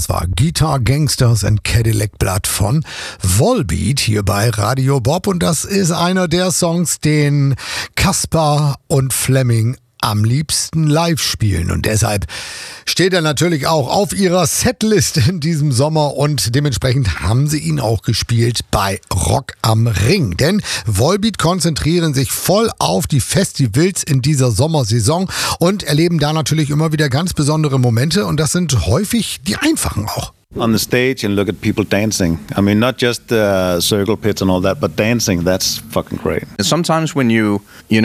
Das war Guitar Gangsters and Cadillac Blood von Volbeat hier bei Radio Bob. Und das ist einer der Songs, den Caspar und Flemming am liebsten live spielen. Und deshalb steht er natürlich auch auf ihrer Setlist in diesem Sommer und dementsprechend haben sie ihn auch gespielt bei Rock am Ring. Denn Volbeat konzentrieren sich voll auf die Festivals in dieser Sommersaison und erleben da natürlich immer wieder ganz besondere Momente und das sind häufig die einfachen auch. On the stage and look at people dancing. I mean, not just circle pits and all that, but dancing, that's fucking great. Sometimes when you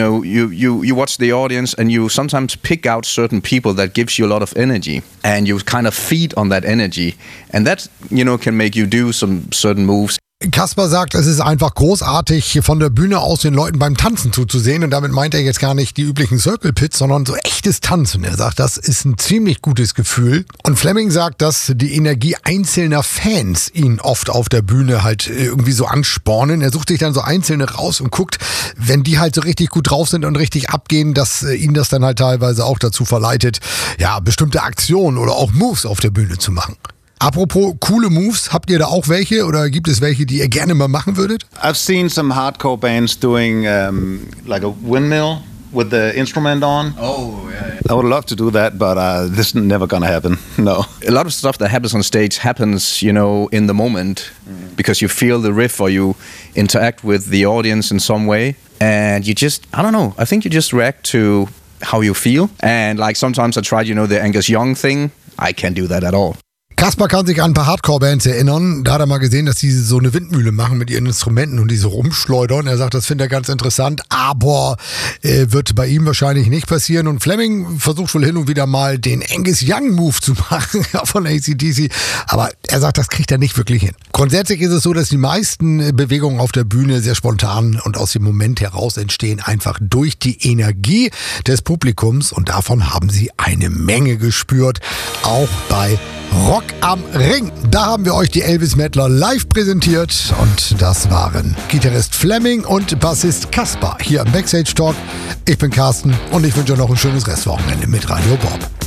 watch the audience and you sometimes pick out certain people that gives you a lot of energy and you kind of feed on that energy and that, can make you do some certain moves. Caspar sagt, es ist einfach großartig, von der Bühne aus den Leuten beim Tanzen zuzusehen und damit meint er jetzt gar nicht die üblichen Circle Pits, sondern so echtes Tanzen. Er sagt, das ist ein ziemlich gutes Gefühl und Flemming sagt, dass die Energie einzelner Fans ihn oft auf der Bühne halt irgendwie so anspornen. Er sucht sich dann so Einzelne raus und guckt, wenn die halt so richtig gut drauf sind und richtig abgehen, dass ihn das dann halt teilweise auch dazu verleitet, ja, bestimmte Aktionen oder auch Moves auf der Bühne zu machen. Apropos coole Moves, habt ihr da auch welche oder gibt es welche, die ihr gerne mal machen würdet? I've seen some hardcore bands doing like a windmill with the instrument on. Oh, yeah. I would love to do that, but this is never gonna happen. No. A lot of stuff that happens on stage happens, in the moment because you feel the riff or you interact with the audience in some way and you just, I don't know, I think you just react to how you feel and like sometimes I tried, the Angus Young thing. I can't do that at all. Caspar kann sich an ein paar Hardcore-Bands erinnern. Da hat er mal gesehen, dass die so eine Windmühle machen mit ihren Instrumenten und die so rumschleudern. Er sagt, das findet er ganz interessant, aber wird bei ihm wahrscheinlich nicht passieren. Und Flemming versucht wohl hin und wieder mal den Angus Young-Move zu machen von AC/DC. Aber er sagt, das kriegt er nicht wirklich hin. Grundsätzlich ist es so, dass die meisten Bewegungen auf der Bühne sehr spontan und aus dem Moment heraus entstehen, einfach durch die Energie des Publikums. Und davon haben sie eine Menge gespürt, auch bei Rock am Ring. Da haben wir euch die Elvis Mettler live präsentiert und das waren Gitarrist Flemming und Bassist Caspar hier am Backstage Talk. Ich bin Carsten und ich wünsche euch noch ein schönes Restwochenende mit Radio Bob.